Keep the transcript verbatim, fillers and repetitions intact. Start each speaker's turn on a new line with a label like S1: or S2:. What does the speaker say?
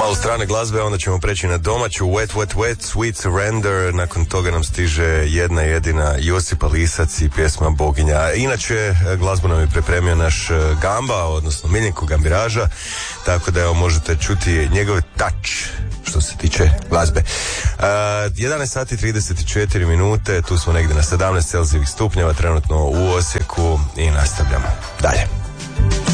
S1: Malo strane glazbe, onda ćemo preći na domaću. Wet, wet, wet, Sweet Surrender. Nakon toga nam stiže jedna jedina Josipa Lisac i pjesma Boginja. Inače, glazbu nam je pripremio naš Gamba, odnosno Miljenko Gambiraža, tako da evo možete čuti njegov touch što se tiče glazbe. Uh, jedanaest sati trideset četiri minute, tu smo negdje na sedamnaest Celzijevih stupnjeva trenutno u Osijeku i nastavljamo dalje.